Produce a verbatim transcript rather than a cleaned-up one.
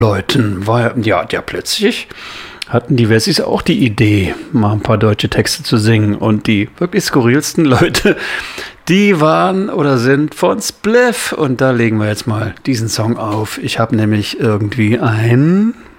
Leuten war, ja, ja, plötzlich hatten die Wessis auch die Idee, mal ein paar deutsche Texte zu singen. Und die wirklich skurrilsten Leute, die waren oder sind von Spliff. Und da legen wir jetzt mal diesen Song auf. Ich habe nämlich irgendwie ein...